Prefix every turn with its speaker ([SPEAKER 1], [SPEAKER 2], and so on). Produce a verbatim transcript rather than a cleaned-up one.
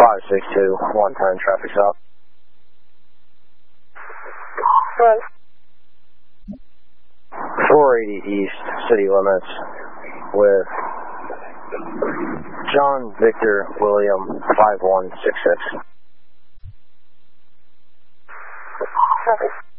[SPEAKER 1] five six two, one ten, traffic stop.
[SPEAKER 2] Run.
[SPEAKER 1] four eighty East, city limits, with John Victor William five one six six.
[SPEAKER 2] Traffic.